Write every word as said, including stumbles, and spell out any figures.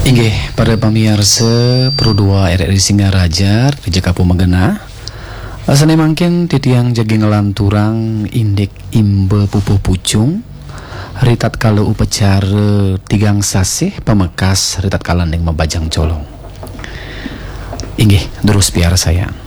Inggih, para pamirsa Pro dua R R I Singaraja Reja Kapu Magena. Asane mangkin titiang jagi ngelanturang indek imbe pupuh pucung. Ritat kalau upacara tigang sasih pamekas ritat kalan yang membajang colong. Inggih, terus biar saya.